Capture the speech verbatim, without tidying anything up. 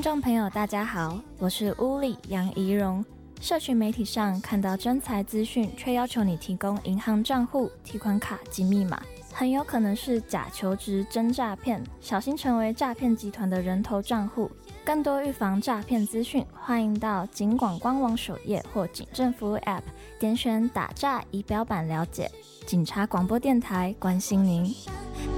众朋友大家好，我是乌里杨怡蓉。社群媒体上看到真财资讯，却要求你提供银行账户、提款卡及密码，很有可能是假求职真诈骗，小心成为诈骗集团的人头账户。更多预防诈骗资讯，欢迎到警广官网首页或警政服务 App 点选打诈仪表板了解。警察广播电台关心您。